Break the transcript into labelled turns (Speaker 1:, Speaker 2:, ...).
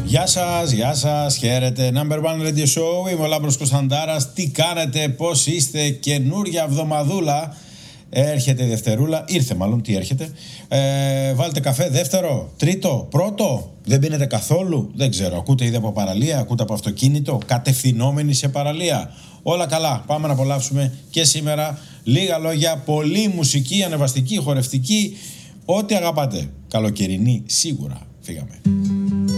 Speaker 1: Γεια σας, χαίρετε. Number One Radio Show, είμαι ο Λάμπρος Κωνσταντάρας. Τι κάνετε, πώς είστε, καινούρια εβδομαδούλα. Έρχεται η Δευτερούλα, ήρθε μάλλον, τι έρχεται. Βάλτε καφέ δεύτερο, τρίτο, πρώτο. Δεν πίνετε καθόλου, δεν ξέρω. Ακούτε ήδη από παραλία, ακούτε από αυτοκίνητο, κατευθυνόμενοι σε παραλία. Όλα καλά, πάμε να απολαύσουμε και σήμερα λίγα λόγια, πολλή μουσική, ανεβαστική, χορευτική. Ό,τι αγαπάτε. Καλοκαιρινή, σίγουρα. Φύγαμε.